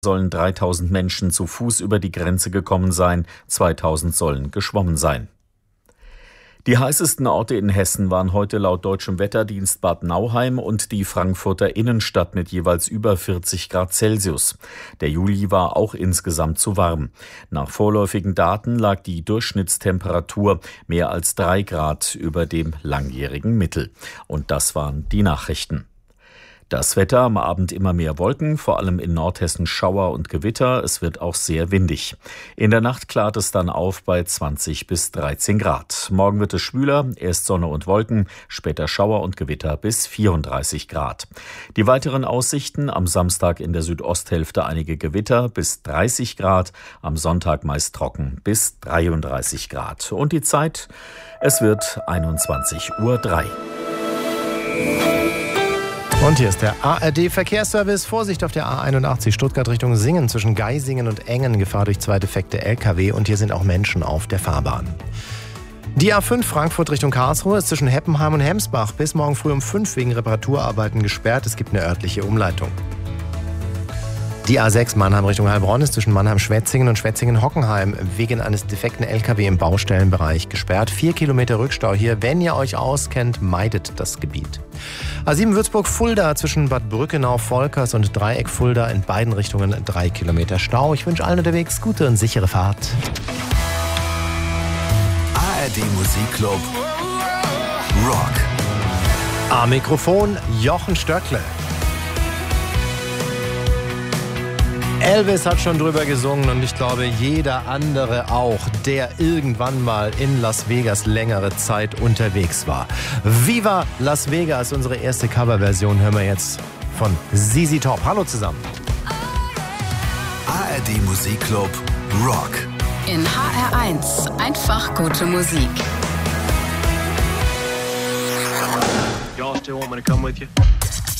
sollen 3000 Menschen zu Fuß über die Grenze gekommen sein, 2000 sollen geschwommen sein. Die heißesten Orte in Hessen waren heute laut deutschem Wetterdienst Bad Nauheim und die Frankfurter Innenstadt mit jeweils über 40 Grad Celsius. Der Juli war auch insgesamt zu warm. Nach vorläufigen Daten lag die Durchschnittstemperatur mehr als 3 Grad über dem langjährigen Mittel. Und das waren die Nachrichten. Das Wetter, am Abend immer mehr Wolken, vor allem in Nordhessen Schauer und Gewitter. Es wird auch sehr windig. In der Nacht klart es dann auf bei 20 bis 13 Grad. Morgen wird es schwüler, erst Sonne und Wolken, später Schauer und Gewitter bis 34 Grad. Die weiteren Aussichten: am Samstag in der Südosthälfte einige Gewitter bis 30 Grad, am Sonntag meist trocken bis 33 Grad. Und die Zeit? Es wird 21:03 Uhr. Und hier ist der ARD-Verkehrsservice. Vorsicht auf der A81 Stuttgart Richtung Singen zwischen Geisingen und Engen. Gefahr durch 2 defekte LKW. Und hier sind auch Menschen auf der Fahrbahn. Die A5 Frankfurt Richtung Karlsruhe ist zwischen Heppenheim und Hemsbach bis morgen früh um 5 wegen Reparaturarbeiten gesperrt. Es gibt eine örtliche Umleitung. Die A6 Mannheim Richtung Heilbronn ist zwischen Mannheim-Schwetzingen und Schwetzingen-Hockenheim wegen eines defekten LKW im Baustellenbereich gesperrt. 4 Kilometer Rückstau hier. Wenn ihr euch auskennt, meidet das Gebiet. A7 Würzburg-Fulda zwischen Bad Brückenau-Volkers und Dreieck Fulda in beiden Richtungen 3 Kilometer Stau. Ich wünsche allen unterwegs gute und sichere Fahrt. ARD Musikclub Rock. Am Mikrofon Jochen Stöckle. Elvis hat schon drüber gesungen und ich glaube jeder andere auch, der irgendwann mal in Las Vegas längere Zeit unterwegs war. Viva Las Vegas, unsere erste Coverversion, hören wir jetzt von ZZ Top. Hallo zusammen. ARD Musikclub Rock. In HR1 einfach gute Musik. Y'all still want me to come with you?